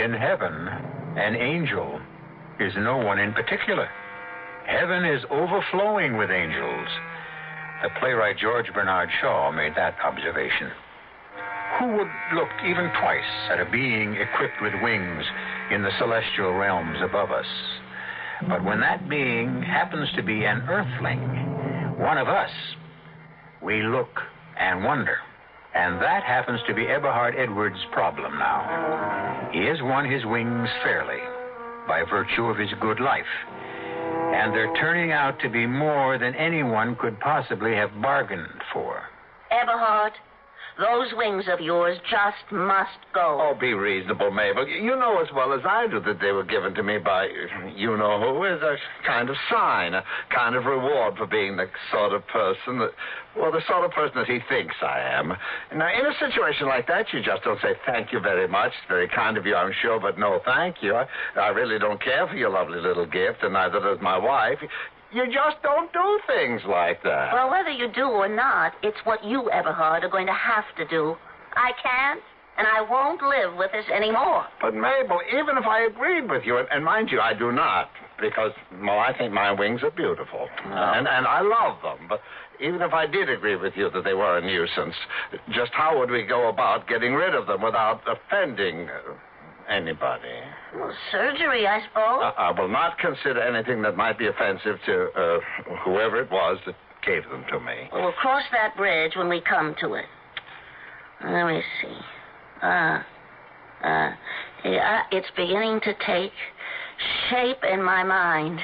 In heaven, an angel is no one in particular. Heaven is overflowing with angels. The playwright George Bernard Shaw made that observation. Who would look even twice at a being equipped with wings in the celestial realms above us? But when that being happens to be an earthling, one of us, we look and wonder. And that happens to be Eberhard Edwards' problem now. He has won his wings fairly by virtue of his good life. And they're turning out to be more than anyone could possibly have bargained for. Eberhard, those wings of yours just must go. Oh, be reasonable, Mabel. You know as well as I do that they were given to me by you-know-who as a kind of sign, a kind of reward for being the sort of person that he thinks I am. Now, in a situation like that, you just don't say, thank you very much. It's very kind of you, I'm sure, but no thank you. I really don't care for your lovely little gift, and neither does my wife. You just don't do things like that. Well, whether you do or not, it's what you, Eberhard, are going to have to do. I can't, and I won't live with this anymore. But, Mabel, even if I agreed with you, and mind you, I do not, because, well, I think my wings are beautiful, and I love them, but even if I did agree with you that they were a nuisance, just how would we go about getting rid of them without offending anybody? Well, surgery, I suppose. I will not consider anything that might be offensive to whoever it was that gave them to me. Well, we'll cross that bridge when we come to it. Let me see. It's beginning to take shape in my mind.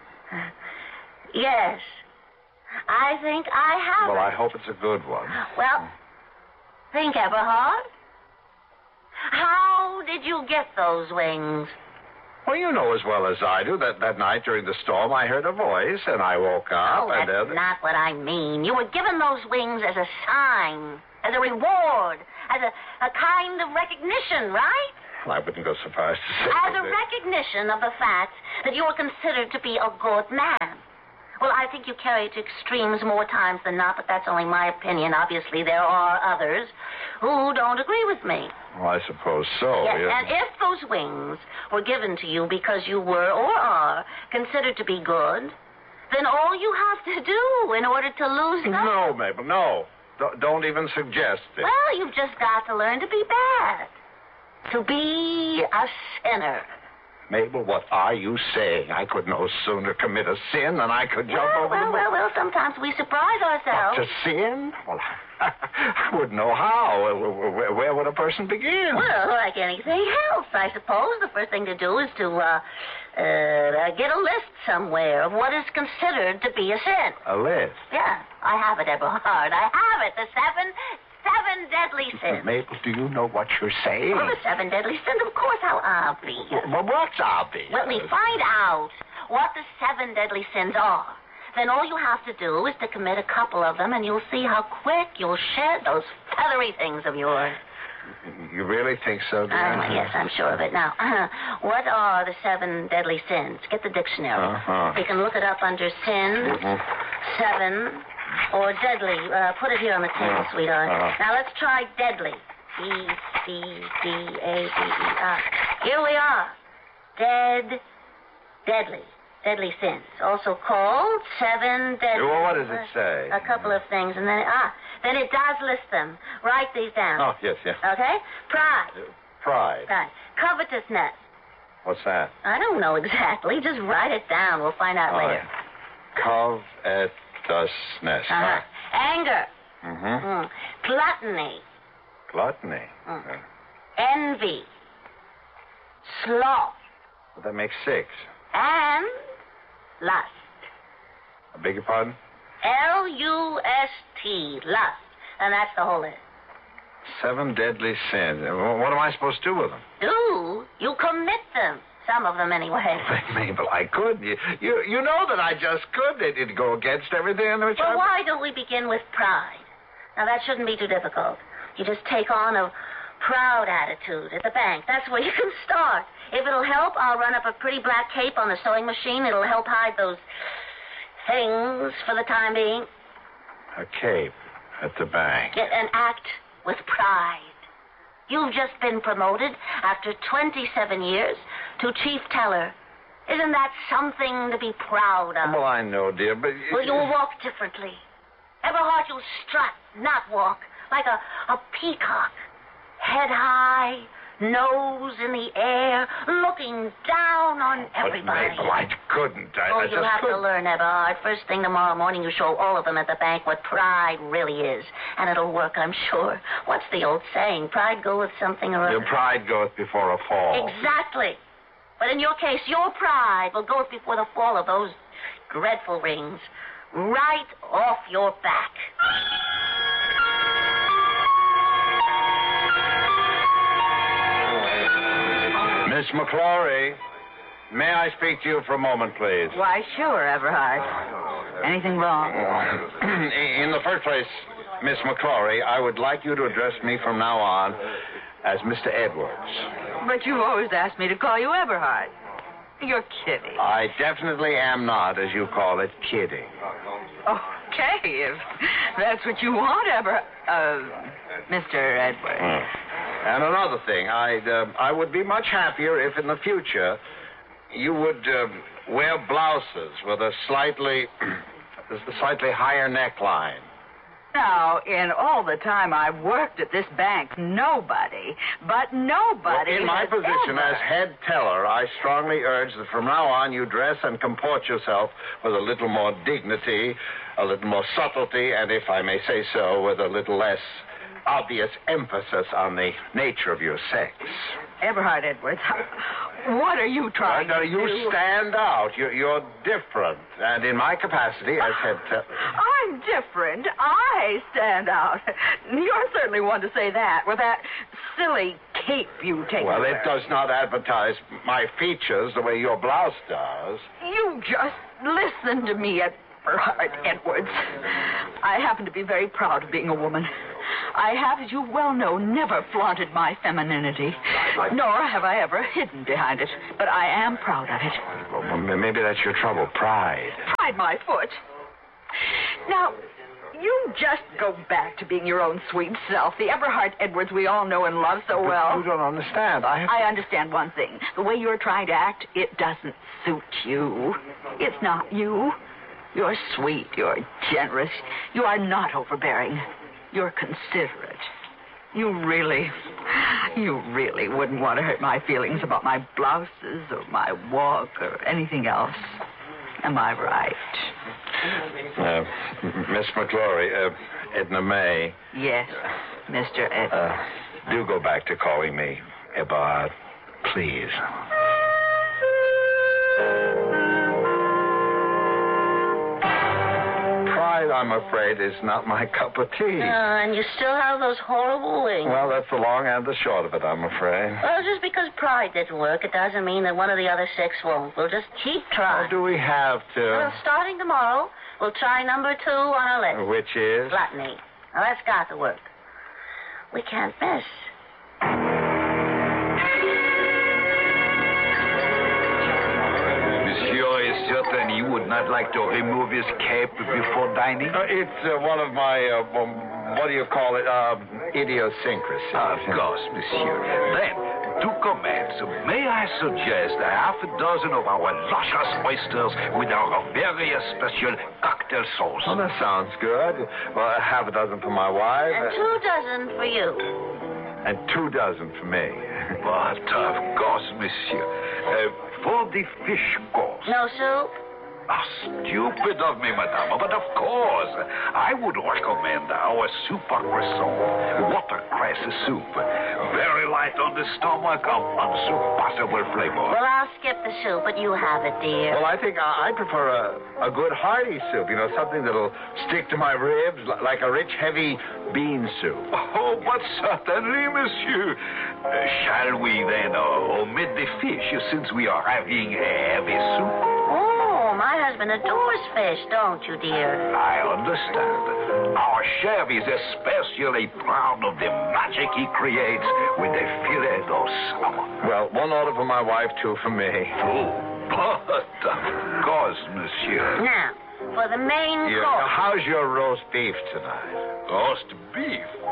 Yes. I think I have Well, it. I hope it's a good one. Well, think, Eberhard. How did you get those wings? Well, you know as well as I do that night during the storm I heard a voice, and I woke up, Oh, that's not what I mean. You were given those wings as a sign, as a reward, as a kind of recognition, right? Well, I wouldn't go so far as to say As a recognition of the fact that you were considered to be a good man. Well, I think you carry it to extremes more times than not, but that's only my opinion. Obviously, there are others who don't agree with me. Well, I suppose so. Yes, Yeah. and if those wings were given to you because you were or are considered to be good, then all you have to do in order to lose them... No, Mabel, no. Don't even suggest it. Well, you've just got to learn to be bad. To be a sinner. Mabel, what are you saying? I could no sooner commit a sin than I could jump over the... Well, sometimes we surprise ourselves. To sin? Well, I wouldn't know how. Where would a person begin? Well, like anything else, I suppose. The first thing to do is to get a list somewhere of what is considered to be a sin. A list? Yeah, I have it, Eberhard. I have it. The seven deadly sins. Mabel, do you know what you're saying? Well, the 7 deadly sins, of course. How obvious. Well, what's obvious? When we find out what the 7 deadly sins are, then all you have to do is to commit a couple of them, and you'll see how quick you'll shed those feathery things of yours. You really think so, dear? Yes, I'm sure of it. Now, what are the 7 deadly sins? Get the dictionary. You can look it up under sins, 7, or deadly. Put it here on the table, sweetheart. Now, let's try deadly. D-C-D-A-D-E-R. Here we are. Deadly sins. Also called 7 deadly... Well, what does it say? A couple of things, and then it does list them. Write these down. Oh, yes. Okay? Pride. Pride. Right. Covetousness. What's that? I don't know exactly. Just write it down. We'll find out later. Covetousness. Anger. Mm-hmm. Gluttony. Gluttony. Envy. Sloth. Well, that makes 6. And lust. I beg your pardon? L-U-S-T. Lust. And that's the whole list. 7 deadly sins. What am I supposed to do with them? Do? You commit them. Some of them, anyway. Mabel, I could. You know that I just could. It'd go against everything in which Well, why don't we begin with pride? Now, that shouldn't be too difficult. You just take on a proud attitude at the bank. That's where you can start. If it'll help, I'll run up a pretty black cape on the sewing machine. It'll help hide those things for the time being. A cape at the bank. And act with pride. You've just been promoted after 27 years to chief teller. Isn't that something to be proud of? Well, I know, dear, but... Well, you'll walk differently. Everhart, you'll strut, not walk, like a peacock. Head high, nose in the air, looking down on everybody. But, Mabel, I couldn't. I You'll have to learn, Everhart. First thing tomorrow morning, you show all of them at the bank what pride really is. And it'll work, I'm sure. What's the old saying? Pride goeth something or other. Your pride goeth before a fall. Exactly. But in your case, your pride will go before the fall of those dreadful rings. Right off your back. Miss McClory, may I speak to you for a moment, please? Why, sure, Everhart. Anything wrong? In the first place, Miss McClory, I would like you to address me from now on as Mr. Edwards. But you've always asked me to call you Everhart. You're kidding. I definitely am not, as you call it, kidding. Okay, if that's what you want, Mr. Edwards. And another thing, I would be much happier if in the future you would wear blouses with a slightly higher neckline. Now, in all the time I've worked at this bank, nobody. Well, in my has position ever... as head teller, I strongly urge that from now on you dress and comport yourself with a little more dignity, a little more subtlety, and if I may say so, with a little less obvious emphasis on the nature of your sex. Everhart Edwards, what are you trying to do? You stand out. You're different. And in my capacity as head teller... I'm different. I stand out. You're certainly one to say that, with that silly cape you take. Well, it does not advertise my features the way your blouse does. You just listen to me, Everhart Edwards. I happen to be very proud of being a woman. I have, as you well know, never flaunted my femininity, nor have I ever hidden behind it. But I am proud of it. Well, maybe that's your trouble, pride. Pride my foot. Now, you just go back to being your own sweet self, the Everhart Edwards we all know and love so well. You don't understand. I understand one thing. The way you're trying to act, it doesn't suit you. It's not you. You're sweet. You're generous. You are not overbearing. You're considerate. You really wouldn't want to hurt my feelings about my blouses or my walk or anything else. Am I right? Miss McClory, Edna May. Yes, Mr. Edwards. Do go back to calling me Eberhard, please. Pride, I'm afraid, is not my cup of tea. And you still have those horrible wings. Well, that's the long and the short of it, I'm afraid. Well, just because pride didn't work, it doesn't mean that one of the other six won't. We'll just keep trying. Or do we have to? Well, starting tomorrow, we'll try number 2 on our list. Which is? Gluttony. Now, that's got to work. We can't miss. Monsieur is certain you would not like to remove his cape before dining? It's one of my, what do you call it, idiosyncrasies. Of course, monsieur. Then, to commence, may I suggest half a dozen of our luscious oysters with our very special cocktail sauce? Oh, that sounds good. Well, half a dozen for my wife. And 2 dozen for you. And 2 dozen for me. But, of course, monsieur. For the fish course. No soup? Stupid of me, madame, but of course. I would recommend our soup à croissant, watercress soup. Very light on the stomach, of unsurpassable flavor. Well, I'll skip the soup, but you have it, dear. Well, I think I prefer a good hearty soup, something that'll stick to my ribs, like a rich, heavy bean soup. Oh, but certainly, monsieur. Shall we then omit the fish, since we are having a heavy soup? Oh, my husband adores fish, don't you, dear? I understand. Our chef is especially proud of the magic he creates with the filet of salmon. Well, 1 order for my wife, 2 for me. Oh, but of course, monsieur. Now, for the main Yeah. course. How's your roast beef tonight? Roast beef?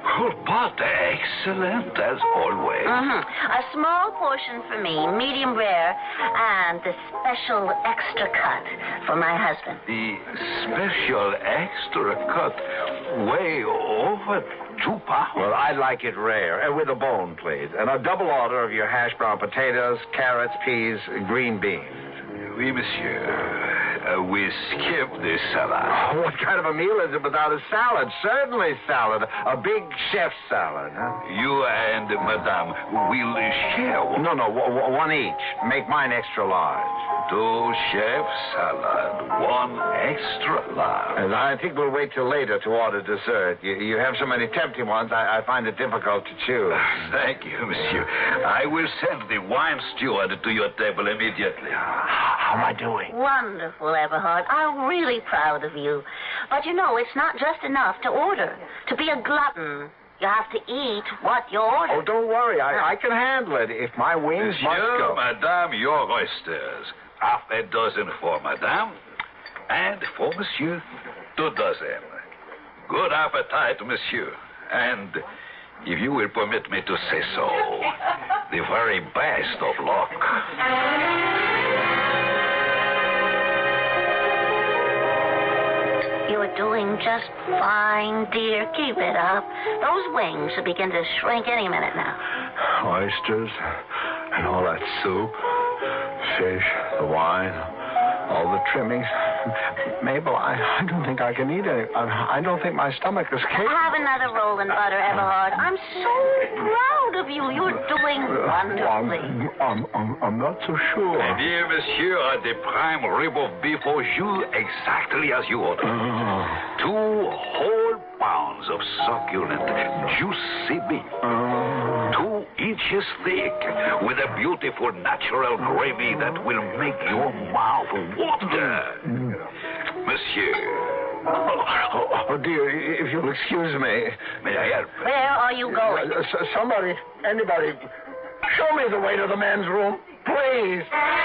Oh, but excellent as always. A small portion for me, medium rare, and the special extra cut for my husband. The special extra cut way over 2 pounds. Well, I'd like it rare, and with a bone, please. And a double order of your hash brown potatoes, carrots, peas, green beans. Oui, monsieur. We skip the salad. What kind of a meal is it without a salad? Certainly salad. A big chef salad, huh? You and Madame will share one. No, one each. Make mine extra large. 2 chef salad, 1 extra large. And I think we'll wait till later to order dessert. You have so many tempting ones, I find it difficult to choose. Thank you, monsieur. I will send the wine steward to your table immediately. How am I doing? Wonderful, Everhard. I'm really proud of you. But you know, it's not just enough to order. To be a glutton, you have to eat what you order. Oh, don't worry. I can handle it if my wings must Monsieur, go. Madame, your oysters. Half a dozen for Madame, and for Monsieur, 2 dozen. Good appetite, Monsieur. And, if you will permit me to say so, the very best of luck. You're doing just fine, dear. Keep it up. Those wings will begin to shrink any minute now. Oysters and all that soup, fish, the wine, all the trimmings. Mabel, I don't think I can eat any. I don't think my stomach is capable. Have another roll and butter, Everhard. I'm so proud of you. You're doing wonderfully. I'm not so sure. Dear Monsieur, the prime rib of beef au jus exactly as you ordered. 2 whole pounds of succulent, juicy beef. 2 inches thick, with a beautiful natural gravy that will make your mouth water. Monsieur. Oh, dear, if you'll excuse me. May I help? Where are you going? Somebody, anybody, show me the way to the men's room, please.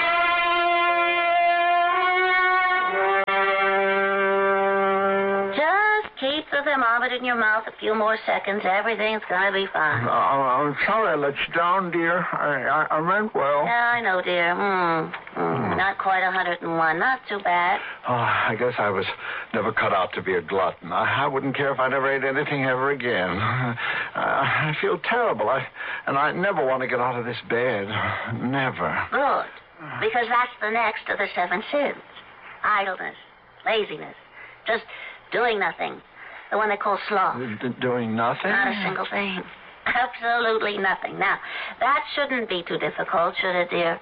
Just keep the thermometer in your mouth a few more seconds. Everything's gonna be fine. I'm sorry I let you down, dear. I meant well. Yeah, I know, dear. Not quite 101. Not too bad. Oh, I guess I was never cut out to be a glutton. I wouldn't care if I never ate anything ever again. I feel terrible. I never want to get out of this bed. Never. Good. Because that's the next of the 7 sins. Idleness, laziness, just doing nothing. The one they call sloth. Doing nothing? Not a single thing. Absolutely nothing. Now, that shouldn't be too difficult, should it, dear?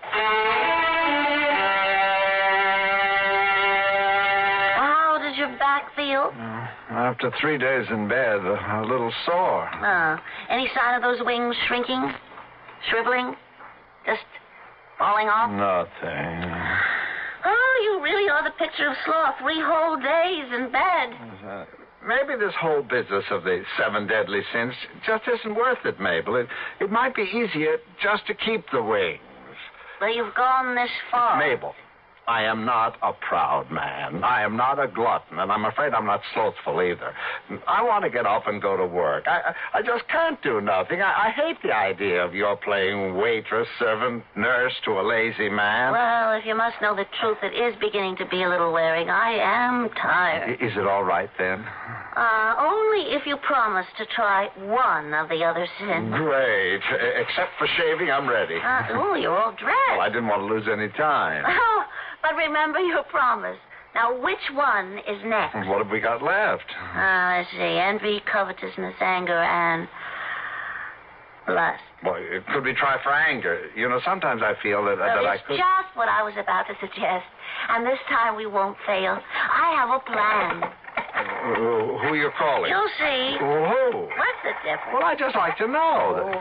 How does your back feel? After 3 days in bed, a little sore. Any sign of those wings shrinking? Shriveling? Just falling off? Nothing. Oh, you really are the picture of sloth. 3 whole days in bed. Maybe this whole business of the 7 deadly sins just isn't worth it, Mabel. It might be easier just to keep the wings. But you've gone this far. Mabel, I am not a proud man. I am not a glutton, and I'm afraid I'm not slothful either. I want to get up and go to work. I just can't do nothing. I hate the idea of your playing waitress, servant, nurse to a lazy man. Well, if you must know the truth, it is beginning to be a little wearing. I am tired. Is it all right, then? Only if you promise to try one of the other sins. Great. Except for shaving, I'm ready. You're all dressed. Well, I didn't want to lose any time. Oh, but remember your promise. Now, which one is next? What have we got left? Let's see. Envy, covetousness, anger, and lust. Well, could we try for anger? You know, sometimes I feel that I It's could... just what I was about to suggest. And this time we won't fail. I have a plan. Who are you calling? You'll see. Who? What's the difference? Well, I'd just like to know.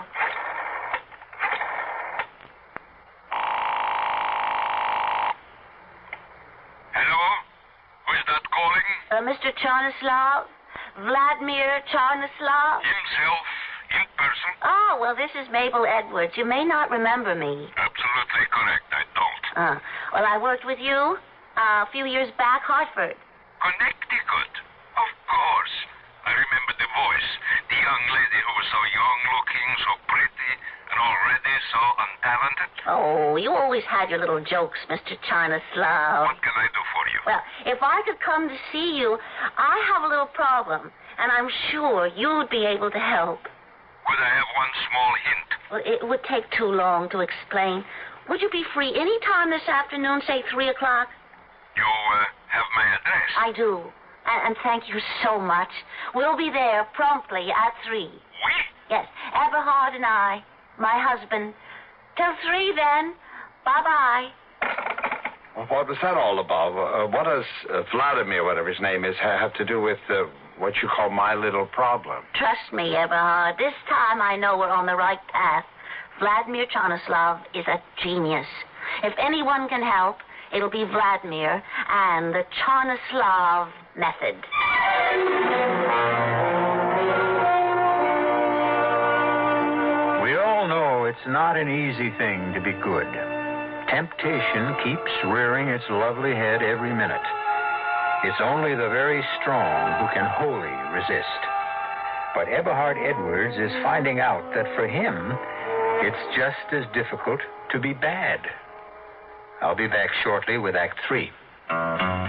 Hello? Who is that calling? Mr. Charnislav? Vladimir Charnislav? Himself, in person? Oh, well, this is Mabel Edwards. You may not remember me. Absolutely correct, I don't. Well, I worked with you a few years back, Hartford. Connecticut? Of course. I remember the voice. The young lady who was so young-looking, so pretty, and already so untalented? Oh, you always had your little jokes, Mr. Chinaslav. What can I do for you? Well, if I could come to see you, I have a little problem, and I'm sure you'd be able to help. Could I have one small hint? Well, it would take too long to explain. Would you be free any time this afternoon, say 3 o'clock? You have my address? I do. And thank you so much. We'll be there promptly at 3. We? Yes, Eberhard and I, my husband. Till 3 then. Bye-bye. Well, what was that all about? What does Vladimir, whatever his name is, have to do with what you call my little problem? Trust me, Eberhard. This time I know we're on the right path. Vladimir Chanaslav is a genius. If anyone can help, it'll be Vladimir and the Chanaslav method. We all know it's not an easy thing to be good. Temptation keeps rearing its lovely head every minute. It's only the very strong who can wholly resist. But Eberhard Edwards is finding out that for him, it's just as difficult to be bad. I'll be back shortly with Act 3.